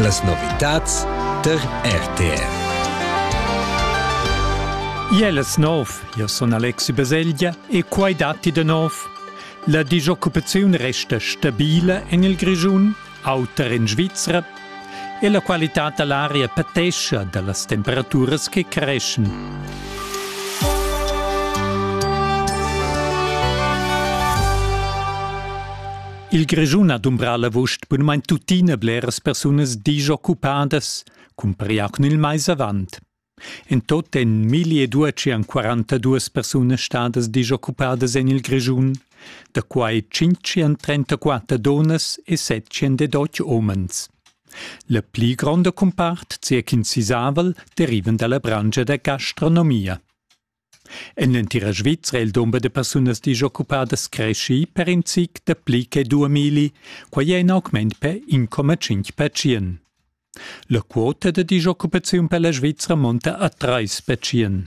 las novitats der RTR. Ielas nov, io sono Alexi Baseglia e quai dati de nov. La disoccupazione resta stabile in il Grischun, auter in Svizzera, e la qualità dell'aria patesce dalle temperature che crescono. Il Grischun ha d'umbrar la vost per mein tutina bleras personas disoccupadas, compariac nel mais avant. In tot en 1242 personas stadas disoccupadas in il Grischun, da quai 534 donas e 718 omens. La pli grande compart, circa in Sisavel, derivan dalla branca da gastronomia. En l'entira Svizzera il nombre de personas disoccupadas cresci per in cic de pli che 2000, quai è in augment per 1,5%. La quota de disoccupazione per la Svizzera monta a 3%.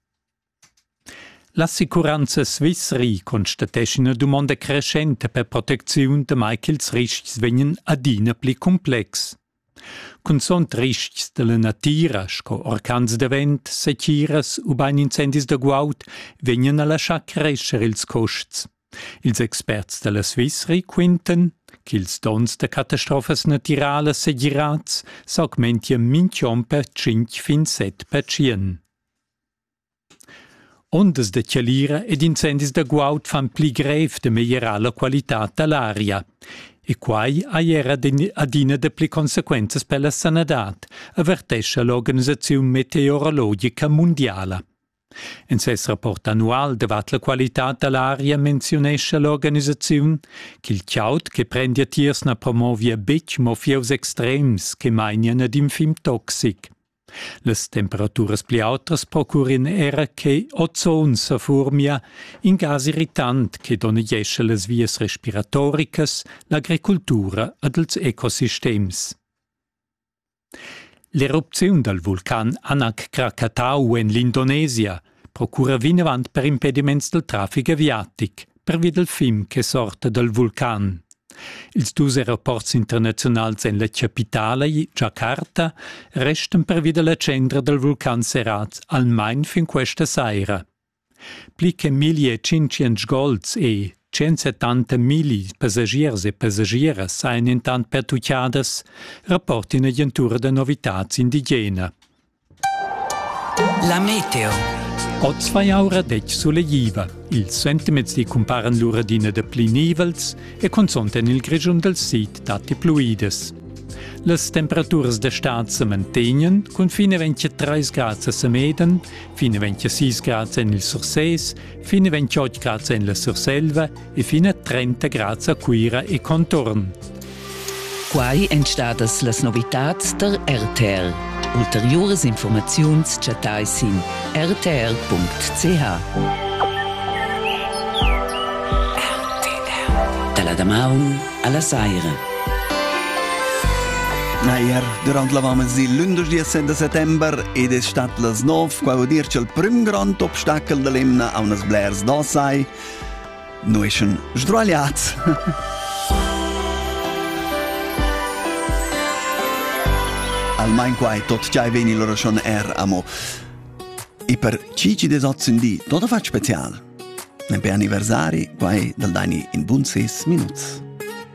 L'assicuranza Swissri constatesce una domanda crescente per protezione de mai che ils rischi vengono adina pli complex. Con sont rischi de la natura, sco orcans de vent, sechiras u bain incendis de guaut, vengono a lasciar crescer ils costs. Ils experts de la Swissri quinten che ils dons de catastrofas naturales segirats s'augmentia minchon per 5 fin 7%. Ondas de cialira ed incendis de guaut fan pli grev de migliorare la qualità dell'aria. E quai era adina de pli consequences per la sanadat, avvertesce l'Organizzazione Meteorologica Mondiala. In ses rapport annual davat la qualità dell'aria menzionesce l'organizzazione che il chiaut che prende a tiers na promovia bec mo fieus extrems che mainian ad infim toxic. Las temperaturas pli autras procurin era che ozon sa formia in gas irritant che dona jesce las vias respiratoricas, l'agricultura ed ils ecosystems. L'eruzione del vulcan Anak Krakatau in l'Indonesia procura vinavant per impediments del traffic aviatic, per via del film che sorta del vulcan. Ils dus aeroports internazionals en la capitale, Jakarta, restan per via della cendra del vulcan serats almain fin questa saira. Pli che 1.500 golds e 170.000 passagiers e passagieras sain intant pertucciadas, rapporti in agentura de novitats indigena. La meteo. O 2 ore dec sulle Jiva. Il sentiments di comparan l'uradina de pli nivels e consonten il Grischun del sit dati pluides. Las temperaturas de stat se mantenien, con fine 23 gradi a Meden, fine 26 gradi in il Sursees, fine 28 gradi in la Surselva e fine 30 gradi a Quira e Contorn. Quai entstadas las novitats der RTR. Ulteriores informaziuns chatais in rtr.ch. Dalla Damaun alla Saira. Naier, durant la vamasi lundos 17 settember ed es stat las 9, qua vuol dir che il prim grand obstacle de l'emna a unas blers d'ossai, no eschen sdrogliats. Almain quai tot già veni loro schon amo. E per cici des otzendi, tot a fat special. Ne per anniversari, quai dal dani in bun 6 minuts.